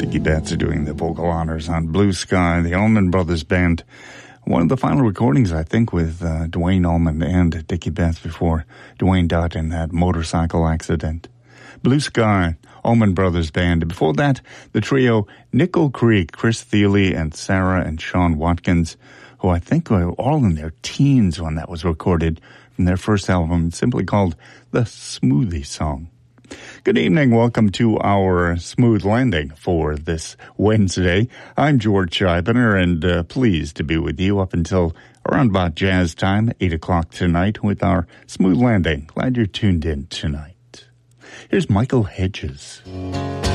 Dickie Betts are doing the vocal honors on Blue Sky, the Allman Brothers Band. One of the final recordings, I think, with Duane Allman and Dickie Betts before Duane died in that motorcycle accident. Blue Sky, Allman Brothers Band. Before that, the trio Nickel Creek, Chris Thile and Sarah and Sean Watkins, who I think were all in their teens when that was recorded from their first album, simply called The Smoothie Song. Good evening. Welcome to our Smooth Landing for this Wednesday. I'm George Scheibner, and pleased to be with you up until around about jazz time, 8 o'clock tonight, with our Smooth Landing. Glad you're tuned in tonight. Here's Michael Hedges.